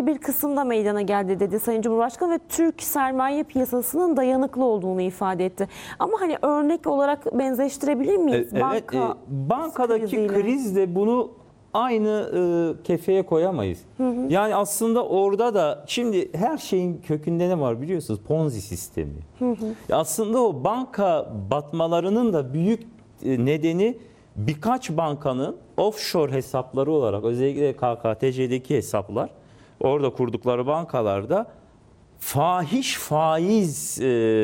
bir kısımda meydana geldi dedi Sayın Cumhurbaşkanı ve Türk sermaye piyasasının dayanıklı olduğunu ifade etti. Ama hani örnek olarak benzeştirebilir miyiz? Evet, bankadaki krizle bunu aynı kefeye koyamayız. Yani aslında orada da şimdi her şeyin kökünde ne var biliyorsunuz? Ponzi sistemi. Aslında o banka batmalarının da büyük nedeni birkaç bankanın offshore hesapları olarak, özellikle KKTC'deki hesaplar, orada kurdukları bankalarda fahiş faiz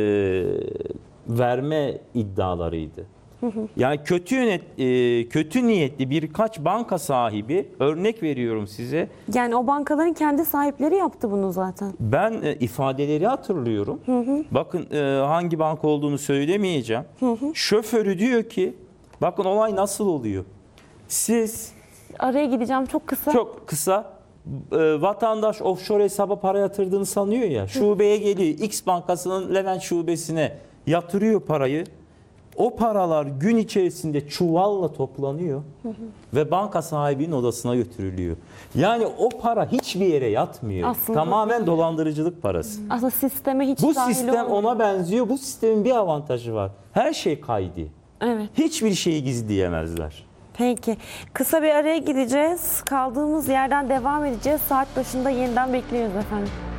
verme iddialarıydı. Yani kötü niyetli birkaç banka sahibi, örnek veriyorum size. Yani o bankaların kendi sahipleri yaptı bunu zaten. Ben ifadeleri hatırlıyorum. Bakın hangi banka olduğunu söylemeyeceğim. Şoförü diyor ki, bakın olay nasıl oluyor. Siz Araya gideceğim çok kısa. çok kısa vatandaş offshore hesaba para yatırdığını sanıyor ya. Şubeye geliyor. X bankasının Levent şubesine yatırıyor parayı. O paralar gün içerisinde çuvalla toplanıyor ve banka sahibinin odasına götürülüyor. Yani o para hiçbir yere yatmıyor. Aslında, tamamen dolandırıcılık parası. Aslında sisteme hiç Bu dahil sistem olmuyor. ona benziyor. Bu sistemin bir avantajı var. Her şey kaydı. Evet. Hiçbir şeyi gizleyemezler. Peki. Kısa bir araya gideceğiz. Kaldığımız yerden devam edeceğiz. Saat başında yeniden bekliyoruz efendim.